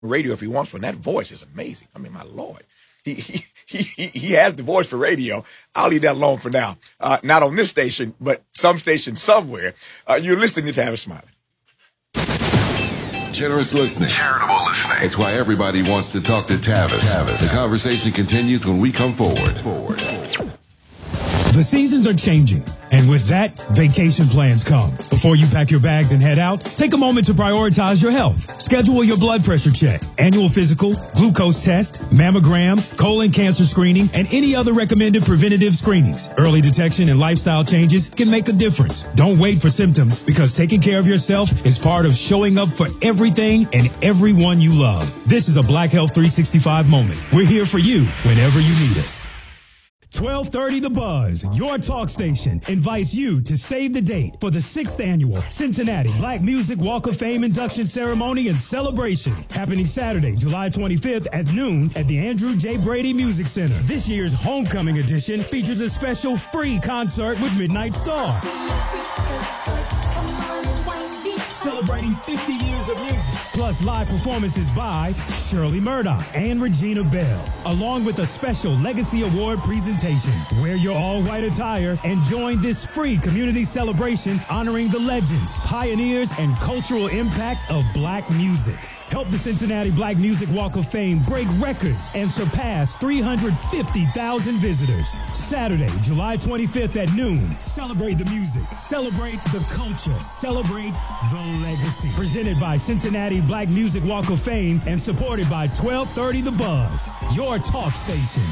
radio if he wants one. That voice is amazing. I mean, my Lord. He has the voice for radio. I'll leave that alone for now. Not on this station, but some station somewhere. You're listening to Tavis Smiley. Generous listening. Charitable listening. It's why everybody wants to talk to Tavis. The conversation continues when we come forward. The seasons are changing, and with that, vacation plans come. Before you pack your bags and head out, take a moment to prioritize your health. Schedule your blood pressure check, annual physical, glucose test, mammogram, colon cancer screening, and any other recommended preventative screenings. Early detection and lifestyle changes can make a difference. Don't wait for symptoms, because taking care of yourself is part of showing up for everything and everyone you love. This is a Black Health 365 moment. We're here for you whenever you need us. 1230 The Buzz, your talk station, invites you to save the date for the 6th annual Cincinnati Black Music Walk of Fame induction ceremony and celebration, happening Saturday, July 25th at noon at the Andrew J. Brady Music Center. This year's homecoming edition features a special free concert with Midnight Star, celebrating 50 years of music, plus live performances by Shirley Murdoch and Regina Bell, along with a special Legacy Award presentation. Wear your all-white attire and join this free community celebration honoring the legends, pioneers, and cultural impact of black music. Help the Cincinnati Black Music Walk of Fame break records and surpass 350,000 visitors. Saturday, July 25th at noon. Celebrate the music. Celebrate the culture. Celebrate the legacy. Presented by Cincinnati Black Music Walk of Fame and supported by 1230 The Buzz, your talk station.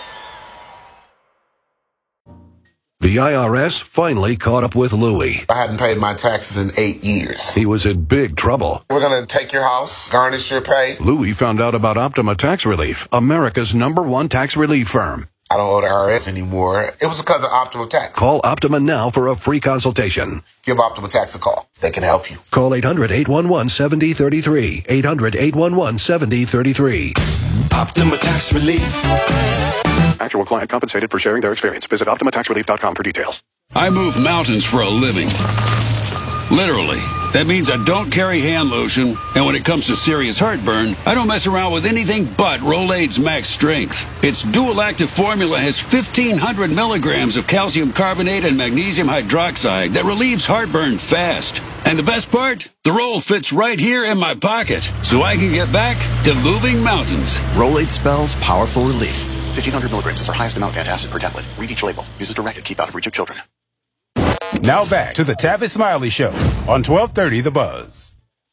The IRS finally caught up with Louie. I hadn't paid my taxes in 8 years. He was in big trouble. We're going to take your house, garnish your pay. Louie found out about Optima Tax Relief, America's #1 tax relief firm. I don't owe the IRS anymore. It was because of Optima Tax. Call Optima now for a free consultation. Give Optima Tax a call. They can help you. Call 800-811-7033. 800-811-7033. Optima Tax Relief. Actual client compensated for sharing their experience. Visit OptimaTaxRelief.com for details. I move mountains for a living. Literally. That means I don't carry hand lotion, and when it comes to serious heartburn, I don't mess around with anything but Rolaids Max Strength. Its dual active formula has 1,500 milligrams of calcium carbonate and magnesium hydroxide that relieves heartburn fast. And the best part? The roll fits right here in my pocket, so I can get back to moving mountains. Rolaids spells powerful relief. 1,500 milligrams is our highest amount of antacid per tablet. Read each label. Use as directed. Keep out of reach of children. Now back to the Tavis Smiley Show on 1230 The Buzz.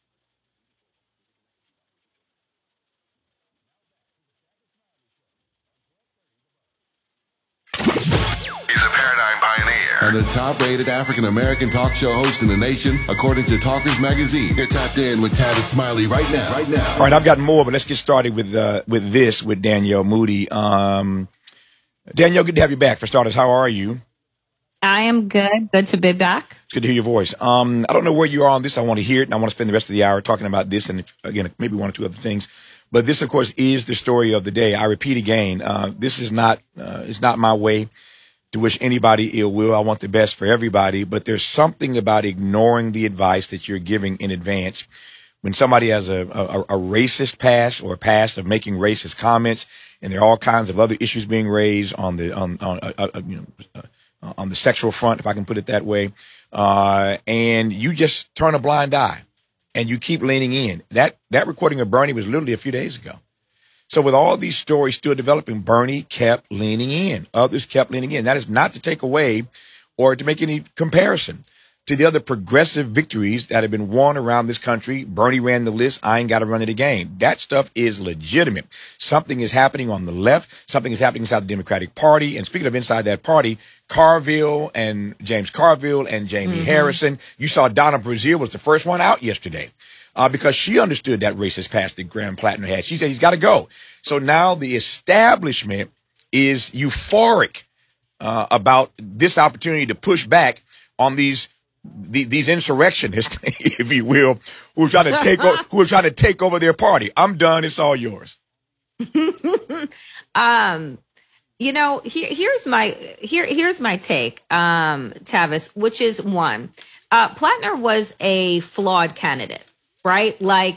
He's a paradigm pioneer. And the top-rated African-American talk show host in the nation, according to Talkers Magazine. You're tapped in with Tavis Smiley right now. All right, I've got more, but let's get started with Danielle Moody. Danielle, good to have you back. For starters, how are you? I am good. Good to be back. It's good to hear your voice. I don't know where you are on this. I want to hear it, and I want to spend the rest of the hour talking about this and, again, maybe one or two other things. But this, of course, is the story of the day. I repeat again, this is not it's not my way to wish anybody ill will. I want the best for everybody. But there's something about ignoring the advice that you're giving in advance. When somebody has a racist past or a past of making racist comments, and there are all kinds of other issues being raised on the sexual front, if I can put it that way, and you just turn a blind eye and you keep leaning in. That recording of Bernie was literally a few days ago. So with all these stories still developing, Bernie kept leaning in. Others kept leaning in. That is not to take away or to make any comparison to the other progressive victories that have been won around this country. Bernie ran the list. I ain't got to run it again. That stuff is legitimate. Something is happening on the left. Something is happening inside the Democratic Party. And speaking of inside that party, Carville and James Carville and Jamie Harrison. You saw Donna Brazile was the first one out yesterday because she understood that racist past that Graham Plattner had. She said he's got to go. So now the establishment is euphoric about this opportunity to push back on these insurrectionists, if you will, who are trying to take over their party. I'm done. It's all yours. Here's my take, Tavis, which is one, Plattner was a flawed candidate, right? Like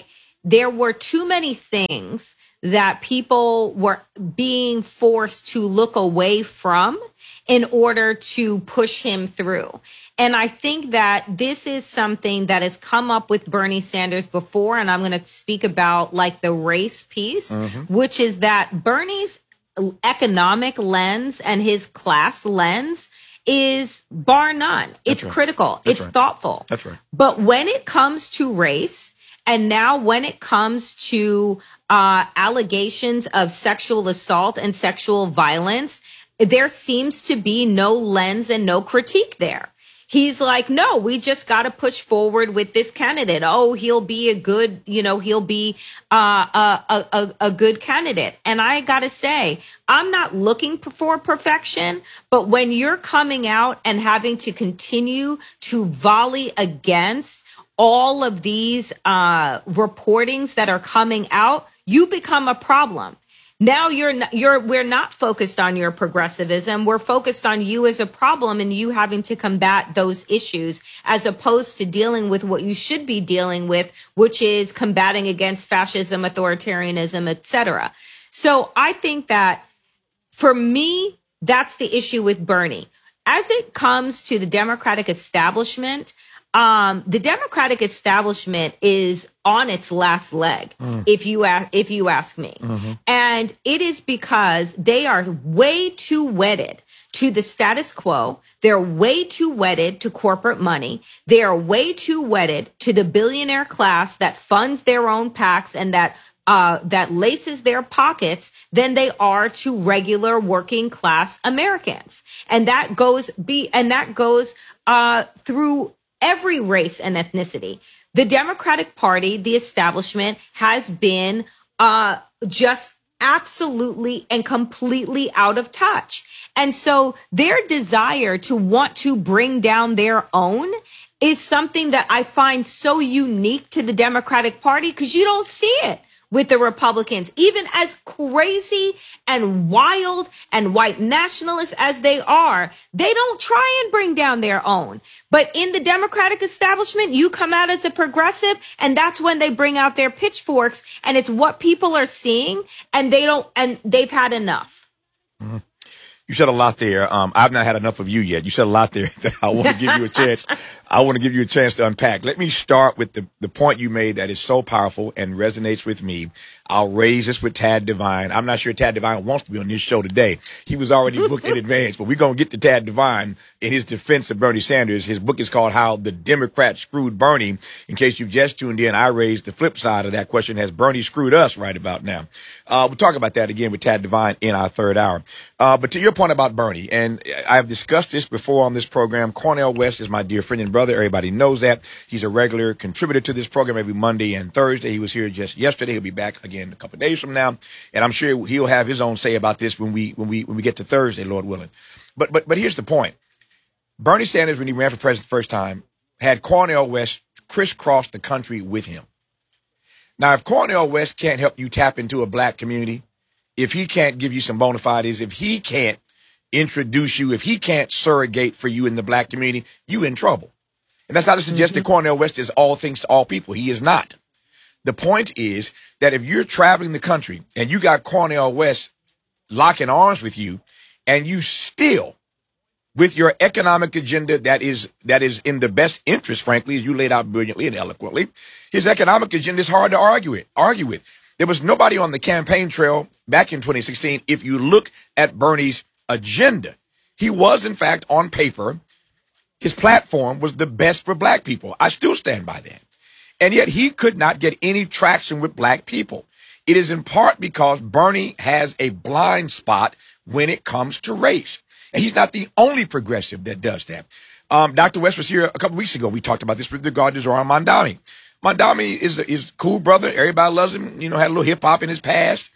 there were too many things that people were being forced to look away from in order to push him through. And I think that this is something that has come up with Bernie Sanders before. And I'm going to speak about like the race piece, which is that Bernie's economic lens and his class lens is bar none. It's critical. It's thoughtful. That's right. But when it comes to race, and now when it comes to allegations of sexual assault and sexual violence, there seems to be no lens and no critique there. He's like, no, we just got to push forward with this candidate. Oh, he'll be a good, he'll be a good candidate. And I got to say, I'm not looking for perfection, but when you're coming out and having to continue to volley against all of these reportings that are coming out, you become a problem. Now we're not focused on your progressivism. We're focused on you as a problem and you having to combat those issues as opposed to dealing with what you should be dealing with, which is combating against fascism, authoritarianism, etc. So I think that for me, that's the issue with Bernie. As it comes to the Democratic establishment, the Democratic establishment is on its last leg, if you ask me. And it is because they are way too wedded to the status quo. They're way too wedded to corporate money. They are way too wedded to the billionaire class that funds their own PACs and that laces their pockets than they are to regular working class Americans. And that goes through every race and ethnicity. The Democratic Party, the establishment, has been just absolutely and completely out of touch. And so their desire to want to bring down their own is something that I find so unique to the Democratic Party because you don't see it with the Republicans. Even as crazy and wild and white nationalists as they are, they don't try and bring down their own. But in the Democratic establishment, you come out as a progressive, and that's when they bring out their pitchforks, and it's what people are seeing, and they've had enough. Mm-hmm. You said a lot there. I've not had enough of you yet. You said a lot there that I want to give you a chance. I want to give you a chance to unpack. Let me start with the point you made that is so powerful and resonates with me. I'll raise this with Tad Devine. I'm not sure Tad Devine wants to be on this show today. He was already booked in advance, but we're going to get to Tad Devine in his defense of Bernie Sanders. His book is called How the Democrats Screwed Bernie. In case you've just tuned in, I raised the flip side of that question. Has Bernie screwed us right about now? We'll talk about that again with Tad Devine in our third hour. But to your point about Bernie, and I've discussed this before on this program, Cornel West is my dear friend and brother. Everybody knows that. He's a regular contributor to this program every Monday and Thursday. He was here just yesterday. He'll be back again a couple of days from now. And I'm sure he'll have his own say about this when we get to Thursday, Lord willing. But here's the point. Bernie Sanders, when he ran for president the first time, had Cornel West crisscross the country with him. Now, if Cornel West can't help you tap into a black community, if he can't give you some bona fides, if he can't introduce you, if he can't surrogate for you in the black community, you in trouble. And that's not to suggest that Cornel West is all things to all people. He is not. The point is that if you're traveling the country and you got Cornel West locking arms with you, and you still, with your economic agenda that is in the best interest, frankly, as you laid out brilliantly and eloquently, his economic agenda is hard to argue with. There was nobody on the campaign trail back in 2016. If you look at Bernie's agenda, he was, in fact, on paper, his platform was the best for black people. I still stand by that. And yet he could not get any traction with black people. It is in part because Bernie has a blind spot when it comes to race. And he's not the only progressive that does that. Dr. West was here a couple weeks ago. We talked about this with regard to Zohran Mamdani. Mamdani is a cool brother. Everybody loves him. You know, had a little hip hop in his past.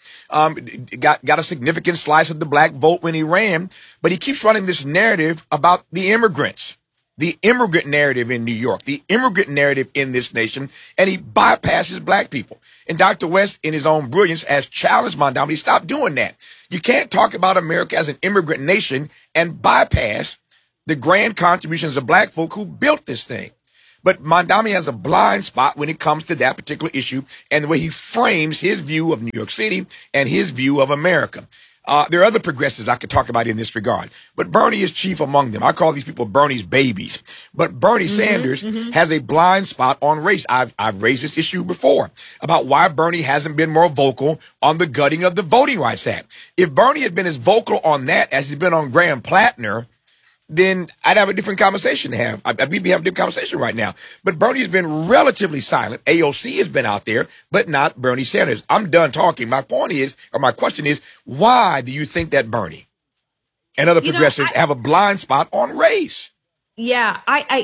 Got a significant slice of the black vote when he ran. But he keeps running this narrative about the immigrants, the immigrant narrative in New York, the immigrant narrative in this nation, and he bypasses black people. And Dr. West, in his own brilliance, has challenged Mamdani to stop doing that. You can't talk about America as an immigrant nation and bypass the grand contributions of black folk who built this thing. But Mondami has a blind spot when it comes to that particular issue and the way he frames his view of New York City and his view of America. There are other progressives I could talk about in this regard, but Bernie is chief among them. I call these people Bernie's babies. But Bernie Sanders has a blind spot on race. I've raised this issue before about why Bernie hasn't been more vocal on the gutting of the Voting Rights Act. If Bernie had been as vocal on that as he's been on Graham Plattner, then I'd have a different conversation to have. We'd be having a different conversation right now. But Bernie's been relatively silent. AOC has been out there, but not Bernie Sanders. I'm done talking. My point is, or my question is, why do you think that Bernie and other progressives have a blind spot on race? Yeah,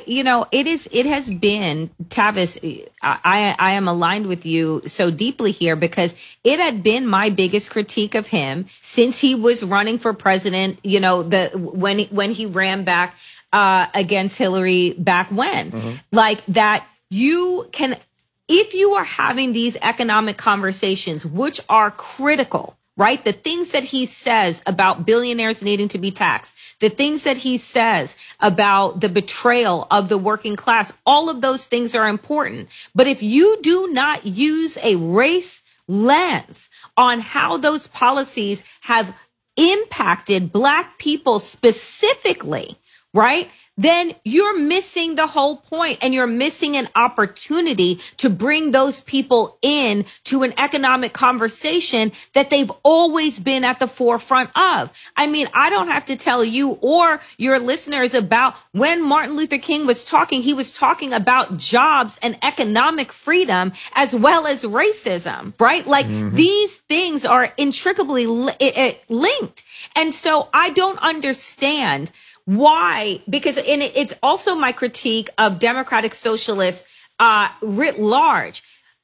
it has been, Tavis, I am aligned with you so deeply here because it had been my biggest critique of him since he was running for president, when he ran back, against Hillary back when, like that you can, if you are having these economic conversations, which are critical, right? The things that he says about billionaires needing to be taxed, the things that he says about the betrayal of the working class, all of those things are important. But if you do not use a race lens on how those policies have impacted Black people specifically, right? Then you're missing the whole point and you're missing an opportunity to bring those people in to an economic conversation that they've always been at the forefront of. I mean, I don't have to tell you or your listeners about when Martin Luther King was talking, he was talking about jobs and economic freedom as well as racism, right? Like these things are intricately linked. And so I don't understand why? Because it's also my critique of democratic socialists writ large.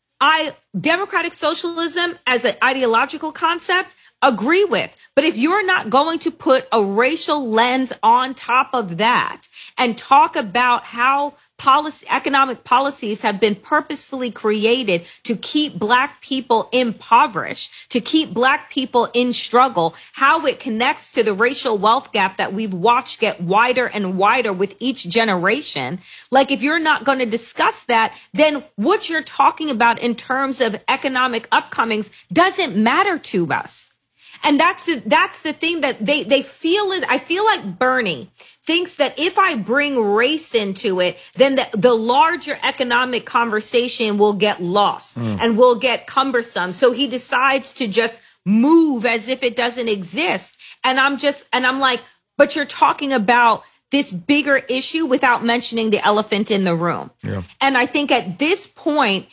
Democratic socialism as an ideological concept, agree with. But if you're not going to put a racial lens on top of that and talk about how economic policies have been purposefully created to keep Black people impoverished, to keep Black people in struggle, how it connects to the racial wealth gap that we've watched get wider and wider with each generation. Like, if you're not going to discuss that, then what you're talking about in terms of economic upcomings doesn't matter to us. And that's the thing that they feel is, I feel like Bernie thinks that if I bring race into it, then the larger economic conversation will get lost and will get cumbersome. So he decides to just move as if it doesn't exist. And I'm like, but you're talking about this bigger issue without mentioning the elephant in the room. Yeah. And I think at this point,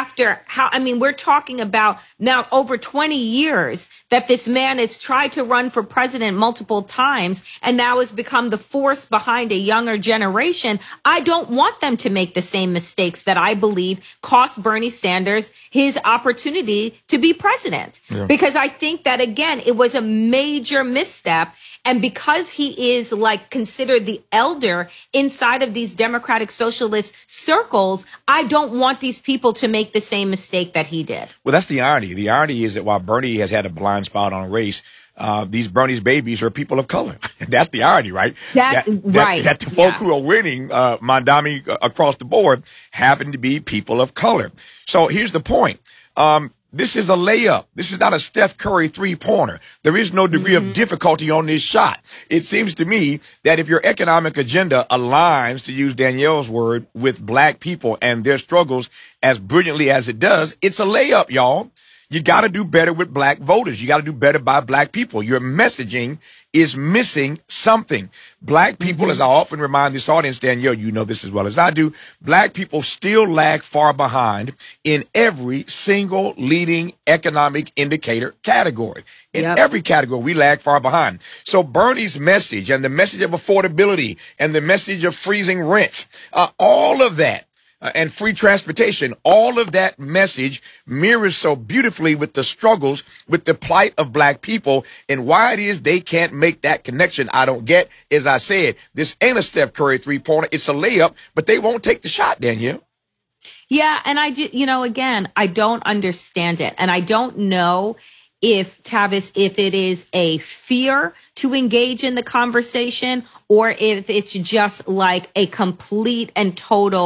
we're talking about now over 20 years that this man has tried to run for president multiple times and now has become the force behind a younger generation. I don't want them to make the same mistakes that I believe cost Bernie Sanders his opportunity to be president. Yeah. Because I think that, again, it was a major misstep. And because he is considered the elder inside of these democratic socialist circles, I don't want these people to make the same mistake that he did. Well, that's the irony. The irony is that while Bernie has had a blind spot on race, these Bernie's babies are people of color. That's the irony, right? That the folk who are winning Mondami across the board happen to be people of color. So here's the point. This is a layup. This is not a Steph Curry three-pointer. There is no degree of difficulty on this shot. It seems to me that if your economic agenda aligns, to use Danielle's word, with Black people and their struggles as brilliantly as it does, it's a layup, y'all. You got to do better with Black voters. You got to do better by Black people. Your messaging is missing something. Black people, as I often remind this audience, Danielle, you know this as well as I do, Black people still lag far behind in every single leading economic indicator category. In every category, we lag far behind. So Bernie's message and the message of affordability and the message of freezing rents, all of that, and free transportation, all of that message mirrors so beautifully with the struggles, with the plight of Black people, and why it is they can't make that connection. I don't get, as I said, this ain't a Steph Curry three-pointer. It's a layup, but they won't take the shot, Danielle. Yeah, and I do, again, I don't understand it. And I don't know if it is a fear to engage in the conversation or if it's just like a complete and total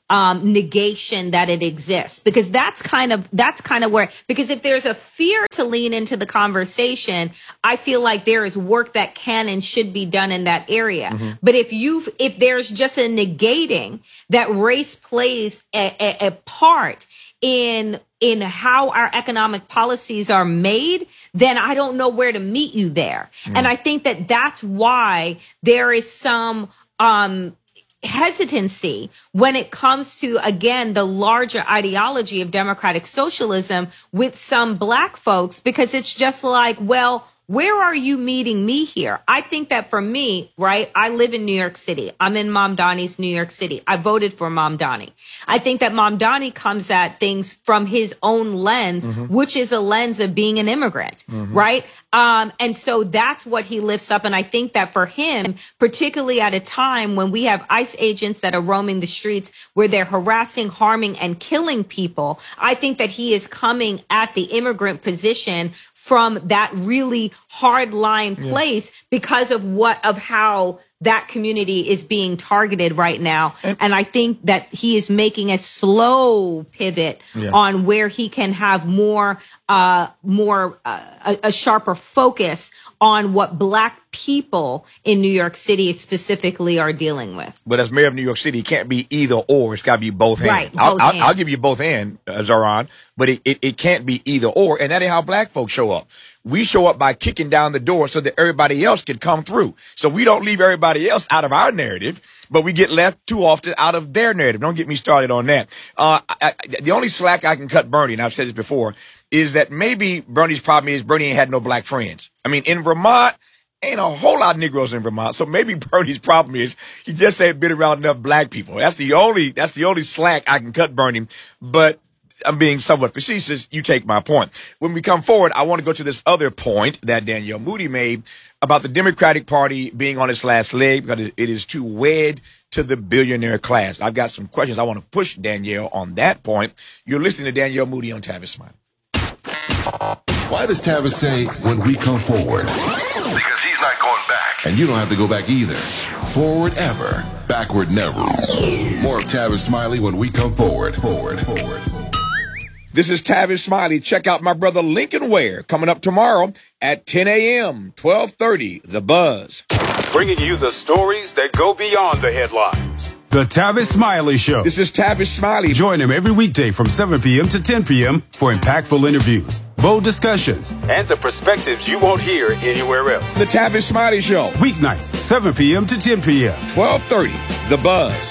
negation that it exists, because that's kind of where, because if there's a fear to lean into the conversation, I feel like there is work that can and should be done in that area. Mm-hmm. But if there's just a negating that race plays a part in how our economic policies are made, then I don't know where to meet you there. Mm. And I think that that's why there is some hesitancy when it comes to, again, the larger ideology of democratic socialism with some Black folks, because it's just like, well, where are you meeting me here? I think that for me, right, I live in New York City. I'm in Mamdani's New York City. I voted for Mamdani. I think that Mamdani comes at things from his own lens, mm-hmm. which is a lens of being an immigrant, mm-hmm. right? And so that's what he lifts up. And I think that for him, particularly at a time when we have ICE agents that are roaming the streets where they're harassing, harming, and killing people, I think that he is coming at the immigrant position from that really hard line place because of how that community is being targeted right now. And I think that he is making a slow pivot on where he can have a sharper focus on what Black people in New York City specifically are dealing with. But as mayor of New York City, it can't be either or. It's got to be both and. Right, I'll give you both and, Zoran, but it can't be either or. And that ain't how Black folks show up. We show up by kicking down the door so that everybody else can come through. So we don't leave everybody else out of our narrative, but we get left too often out of their narrative. Don't get me started on that. The only slack I can cut Bernie, and I've said this before, is that maybe Bernie's problem is Bernie ain't had no Black friends. I mean, in Vermont, ain't a whole lot of Negroes in Vermont. So maybe Bernie's problem is he just ain't been around enough Black people. That's the only slack I can cut Bernie. But I'm being somewhat facetious. You take my point. When we come forward, I want to go to this other point that Danielle Moody made about the Democratic Party being on its last leg because it is too wed to the billionaire class. I've got some questions. I want to push Danielle on that point. You're listening to Danielle Moody on Tavis Smiley. Why does Tavis say when we come forward? Because he's not going back. And you don't have to go back either. Forward ever, backward never. More of Tavis Smiley when we come forward. Forward. This is Tavis Smiley. Check out my brother Lincoln Ware coming up tomorrow at 10 a.m., 12:30, The Buzz. Bringing you the stories that go beyond the headlines. The Tavis Smiley Show. This is Tavis Smiley. Join him every weekday from 7 p.m. to 10 p.m. for impactful interviews, bold discussions, and the perspectives you won't hear anywhere else. The Tavis Smiley Show. Weeknights, 7 p.m. to 10 p.m. 12:30, The Buzz.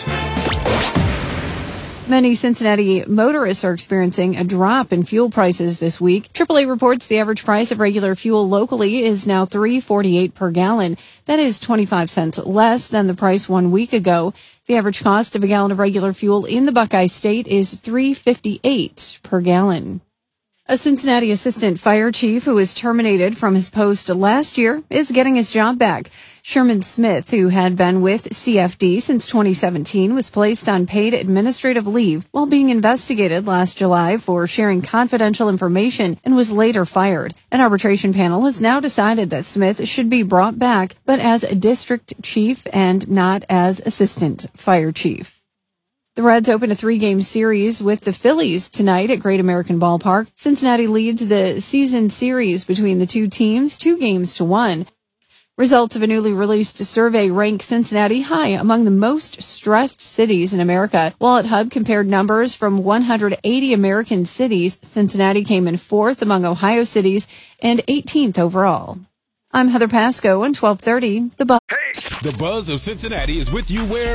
Many Cincinnati motorists are experiencing a drop in fuel prices this week. AAA reports the average price of regular fuel locally is now $3.48 per gallon. That is 25 cents less than the price 1 week ago. The average cost of a gallon of regular fuel in the Buckeye State is $3.58 per gallon. A Cincinnati assistant fire chief who was terminated from his post last year is getting his job back. Sherman Smith, who had been with CFD since 2017, was placed on paid administrative leave while being investigated last July for sharing confidential information and was later fired. An arbitration panel has now decided that Smith should be brought back, but as a district chief and not as assistant fire chief. The Reds open a 3-game series with the Phillies tonight at Great American Ballpark. Cincinnati leads the season series between the two teams 2-1. Results of a newly released survey rank Cincinnati high among the most stressed cities in America. Wallet Hub compared numbers from 180 American cities. Cincinnati came in 4th among Ohio cities and 18th overall. I'm Heather Pasco on 1230, The Buzz. The Buzz of Cincinnati is with you where